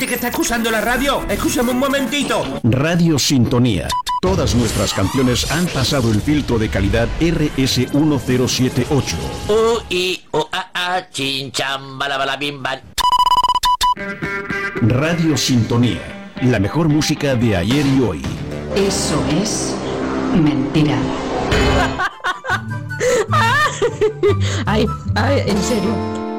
gente que está escuchando la radio. Escúchame un momentito. Radio Sintonía. Todas nuestras canciones han pasado el filtro de calidad RS1078. Chin cham bala bim bam. Radio Sintonía. La mejor música de ayer y hoy. Eso es mentira. Ay, en serio.